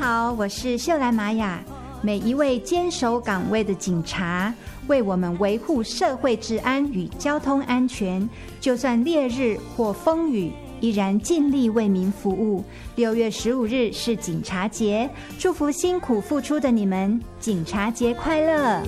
好，我是秀兰玛雅。每一位坚守岗位的警察，为我们维护社会治安与交通安全，就算烈日或风雨，依然尽力为民服务。6月15日是警察节，祝福辛苦付出的你们，警察节快乐！